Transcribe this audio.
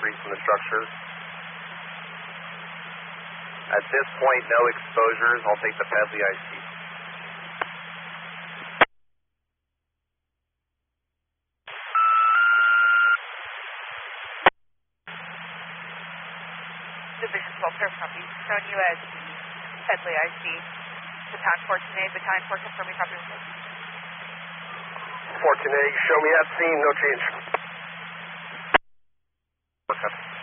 retreat from the structure. At this point, no exposures. I'll take the Pedley IC. Division 12, fair copy. Showing you as the Pedley IC. Baton 14A, Baton 4, confirming copy. 14A, show me at scene, no change. Okay.